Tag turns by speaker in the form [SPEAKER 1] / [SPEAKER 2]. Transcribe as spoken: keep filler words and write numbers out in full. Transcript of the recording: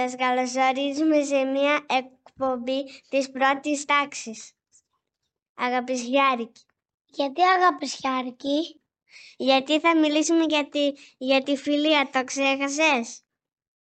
[SPEAKER 1] Σας καλωσορίζουμε σε μια εκπομπή της πρώτης τάξης. Αγαπησιάρικη.
[SPEAKER 2] Γιατί αγαπησιάρικη?
[SPEAKER 1] Γιατί θα μιλήσουμε για τη, για τη φιλία, το ξέχασες?